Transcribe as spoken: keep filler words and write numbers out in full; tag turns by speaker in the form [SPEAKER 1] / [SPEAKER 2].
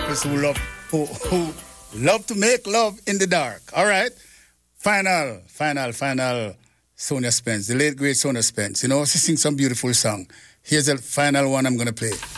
[SPEAKER 1] artists who love who, who love to make love in the dark. All right. Final, final, final. Sonia Spence, the late great Sonia Spence. You know, she sings some beautiful song. Here's the final one I'm gonna play.